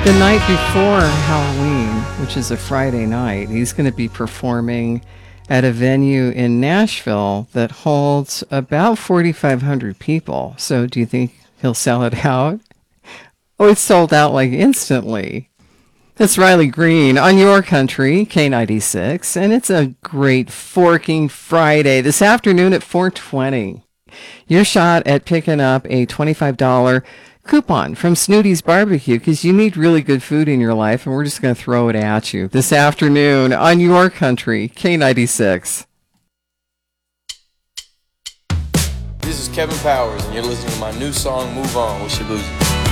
The night before Halloween, which is a Friday night, he's going to be performing at a venue in Nashville that holds about 4,500 people. So do you think he'll sell it out? Oh, it's sold out like instantly. That's Riley Green on your country, K96, and it's a great forking Friday this afternoon at 4:20. Your shot at picking up a $25 coupon from Snooty's Barbecue because you need really good food in your life, and we're just going to throw it at you this afternoon on your country, K96. This is Kevin Powers, and you're listening to my new song, Move On with Shabuzi.